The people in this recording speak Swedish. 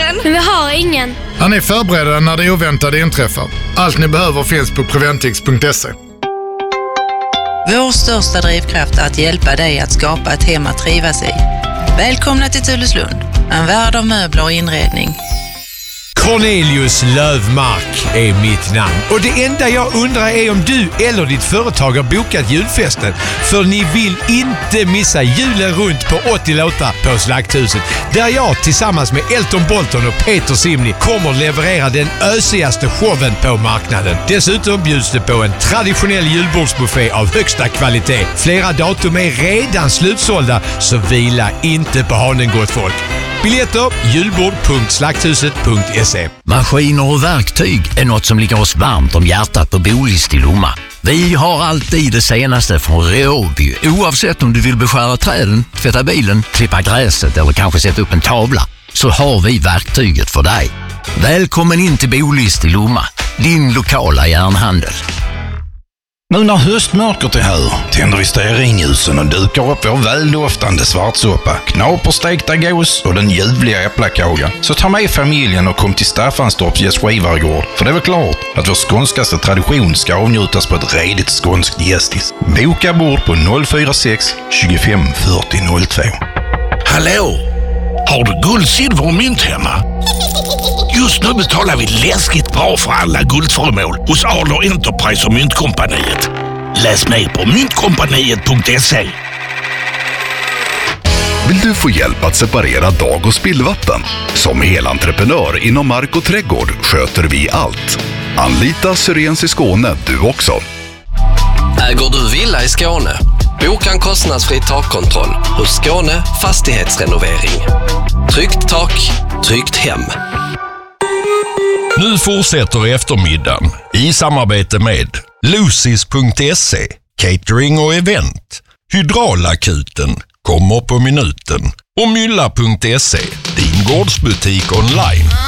brandkåren. Men vi har ingen. Är ni förberedda när det oväntade inträffar? Allt ni behöver finns på Preventix.se. Vår största drivkraft är att hjälpa dig att skapa ett hem att trivas i. Välkomna till Tulleslund, en värld av möbler och inredning. Cornelius Lövmark är mitt namn. Och det enda jag undrar är om du eller ditt företag har bokat julfesten. För ni vill inte missa julen runt på 80 låtar på Slakthuset. Där jag tillsammans med Elton Bolton och Peter Simni kommer leverera den ösigaste showen på marknaden. Dessutom bjuds det på en traditionell julbordsbuffé av högsta kvalitet. Flera datum är redan slutsålda, så vila inte på hanen, gott folk. Biljetter julbord.slakthuset.se. Maskiner och verktyg är något som ligger oss varmt om hjärtat på Bolist i Lomma. Vi har alltid det senaste från Råby. Oavsett om du vill beskära träden, tvätta bilen, klippa gräset eller kanske sätta upp en tavla, så har vi verktyget för dig. Välkommen in till Bolist i Lomma, din lokala järnhandel. Nu när höstmörkret är här tänder vi stearinljusen och dukar upp vår väldoftande svartsoppa, knaperstekta gås och den ljuvliga äpplakagan. Så ta med familjen och kom till Staffanstorps gästgivaregård, för det är väl klart att vår skånskaste tradition ska avnjutas på ett redigt skånskt gästis. Boka bord på 046 25 40 02. Hallå! Har du guld, silver och mynt hemma? Just nu betalar vi läskigt bra för alla guldföremål hos Adler Enterprise och Myntkompaniet. Läs mer på myntkompaniet.se. Vill du få hjälp att separera dag- och spillvatten? Som elentreprenör inom mark och trädgård sköter vi allt. Anlita Syrens i Skåne du också. Äger du villa i Skåne? Boka en kostnadsfri takkontroll hos Skåne Fastighetsrenovering. Tryggt tak, tryggt hem. Nu fortsätter eftermiddagen i samarbete med Lucis.se, catering och event. Hydraulakuten kommer på minuten. Och Mylla.se, din gårdsbutik online.